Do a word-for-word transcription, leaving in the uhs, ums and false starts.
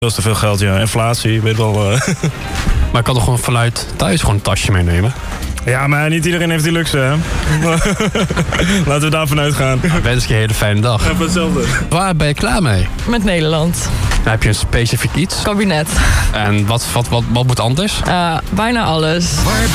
Dat is te veel geld, ja. Inflatie, je weet wel. Uh... Maar ik kan toch gewoon vanuit thuis gewoon een tasje meenemen? Ja, maar niet iedereen heeft die luxe, hè? Laten we daarvan uitgaan. Nou, wens ik je een hele fijne dag. Ja, hetzelfde. Waar ben je klaar mee? Met Nederland. Dan heb je een specifiek iets? Kabinet. En wat, wat, wat, wat moet anders? Uh, bijna alles.